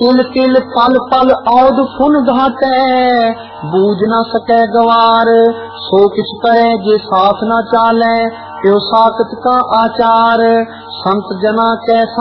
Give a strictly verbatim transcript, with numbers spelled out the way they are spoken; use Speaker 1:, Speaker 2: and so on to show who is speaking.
Speaker 1: तिल तिल पल पल औद फुन घाटै, बूझ न सकै गवार। सो किछ करे जे साथ न चालै, त्यो साकत का आचार। संत जना कै